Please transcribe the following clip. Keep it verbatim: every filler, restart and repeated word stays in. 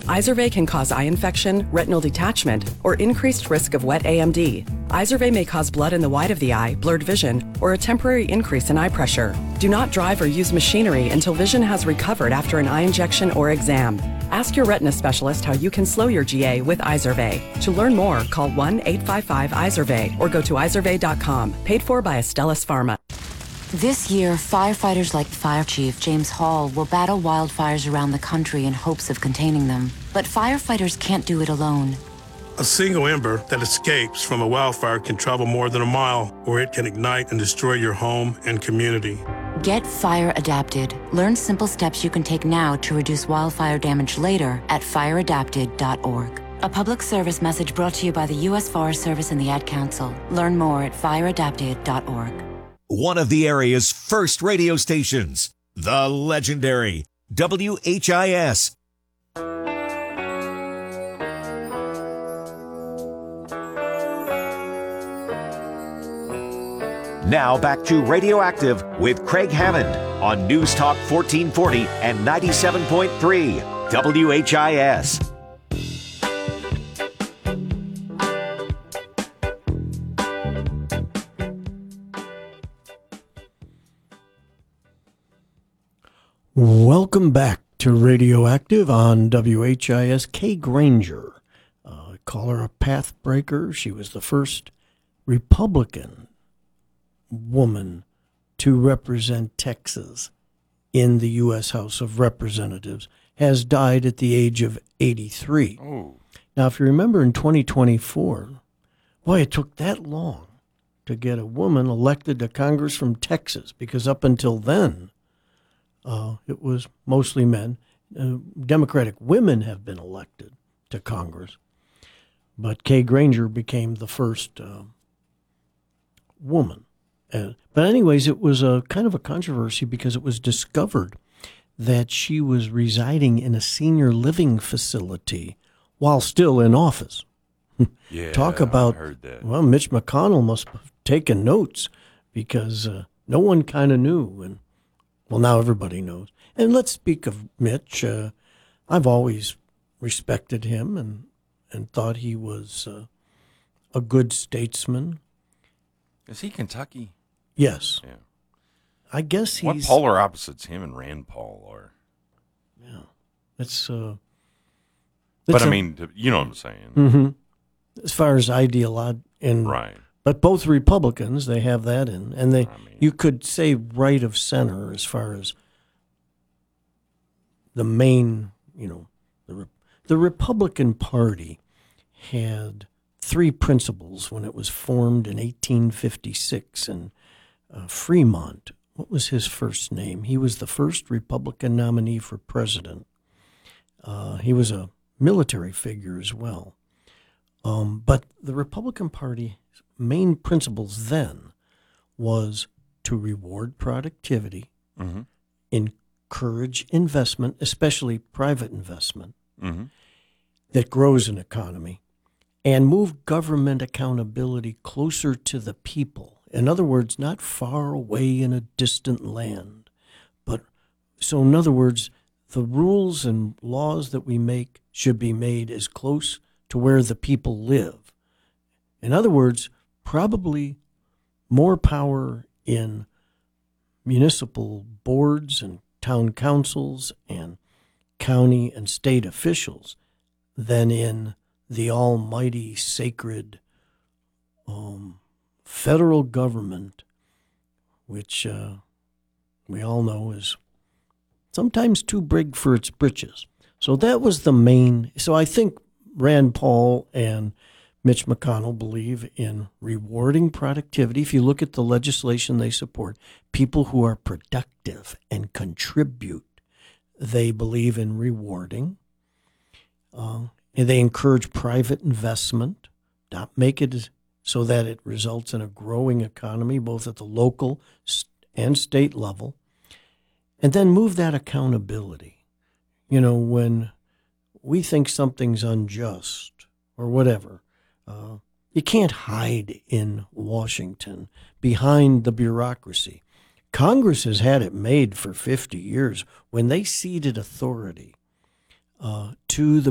Izervay can cause eye infection, retinal detachment, or increased risk of wet A M D. Izervay may cause blood in the white of the eye, blurred vision, or a temporary increase in eye pressure. Do not drive or use machinery until vision has recovered after an eye injection or exam. Ask your retina specialist how you can slow your G A with Izervay. To learn more, call one eight five five Izervay or go to izervay dot com. Paid for by Astellas Pharma. This year, firefighters like Fire Chief James Hall will battle wildfires around the country in hopes of containing them. But firefighters can't do it alone. A single ember that escapes from a wildfire can travel more than a mile, or it can ignite and destroy your home and community. Get fire adapted. Learn simple steps you can take now to reduce wildfire damage later at fire adapted dot org. A public service message brought to you by the U S Forest Service and the Ad Council. Learn more at fire adapted dot org. One of the area's first radio stations, the legendary W H I S. Now back to Radioactive with Craig Hammond on News Talk fourteen forty and ninety-seven point three W H I S. Welcome back to Radioactive on W H I S. Kay Granger, uh, call her a path breaker. She was the first Republican woman to represent Texas in the U S House of Representatives, has died at the age of eighty-three. Oh. Now, if you remember in twenty twenty-four, boy, it took that long to get a woman elected to Congress from Texas, because up until then, Uh, it was mostly men. Uh, Democratic women have been elected to Congress, but Kay Granger became the first uh, woman. Uh, but anyways, it was a kind of a controversy because it was discovered that she was residing in a senior living facility while still in office. Yeah, Talk about, I heard that. Well, Mitch McConnell must have taken notes, because uh, no one kind of knew, and well, now everybody knows. And let's speak of Mitch. Uh, I've always respected him and, and thought he was uh, a good statesman. Is he Kentucky? Yes. Yeah. I guess he's... What polar opposites him and Rand Paul are? Yeah. It's... Uh, but it's I a, mean, you know what I'm saying. Mm-hmm. As far as ideology... And, right. But both Republicans, they have that in. And they, I mean, you could say right of center as far as the main, you know, the, the Republican Party had three principles when it was formed in eighteen fifty-six. And uh, Fremont, what was his first name? He was the first Republican nominee for president. Uh, he was a military figure as well. Um, but the Republican Party main principles then was to reward productivity, mm-hmm. encourage investment, especially private investment, mm-hmm. that grows an economy, and move government accountability closer to the people. In other words, not far away in a distant land. But so in other words, the rules and laws that we make should be made as close to where the people live. In other words, probably more power in municipal boards and town councils and county and state officials than in the almighty sacred um, federal government, which uh, we all know is sometimes too big for its britches. So that was the main. So I think Rand Paul and Mitch McConnell believe in rewarding productivity. If you look at the legislation they support, people who are productive and contribute, they believe in rewarding. Uh, and they encourage private investment, not make it so that it results in a growing economy, both at the local and state level. And then move that accountability. You know, when we think something's unjust or whatever, Uh, you can't hide in Washington behind the bureaucracy. Congress has had it made for fifty years when they ceded authority uh, to the